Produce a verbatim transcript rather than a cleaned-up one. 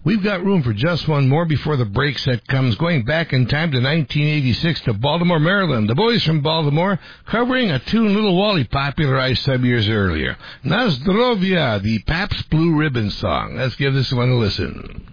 We've got room for just one more before the break set comes, going back in time to nineteen eighty-six to Baltimore, Maryland. The boys from Baltimore covering a tune Little Wally popularized some years earlier. Nazdrovia, the Pabst Blue Ribbon song. Let's give this one a listen.